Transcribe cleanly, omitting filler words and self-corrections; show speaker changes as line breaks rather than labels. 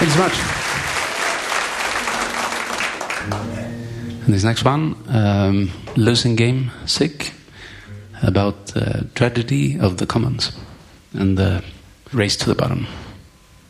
Thanks so much. And this next one, Losing Game, Sick, about tragedy of the commons and the race to the bottom.